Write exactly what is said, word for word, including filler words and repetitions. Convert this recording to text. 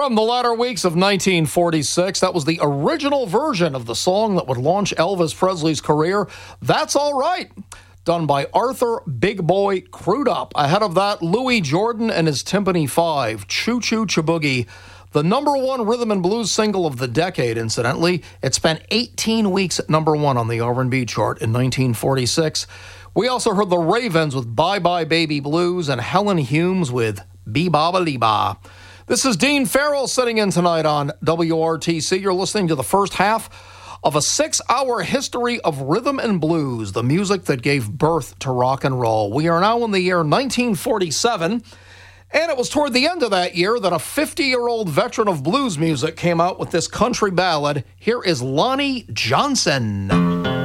From the latter weeks of nineteen forty-six, that was the original version of the song that would launch Elvis Presley's career, That's All Right, done by Arthur Big Boy Crudup. Ahead of that, Louis Jordan and his Timpani Five, Choo Choo Chiboogie, the number one rhythm and blues single of the decade, incidentally. It spent eighteen weeks at number one on the R and B chart in nineteen forty-six. We also heard the Ravens with Bye Bye Baby Blues and Helen Humes with Bee Ba Ba Lee Ba. This is Dean Farrell sitting in tonight on W R T C. You're listening to the first half of a six-hour history of rhythm and blues, the music that gave birth to rock and roll. We are now in the year nineteen forty-seven, and it was toward the end of that year that a fifty-year-old veteran of blues music came out with this country ballad. Here is Lonnie Johnson.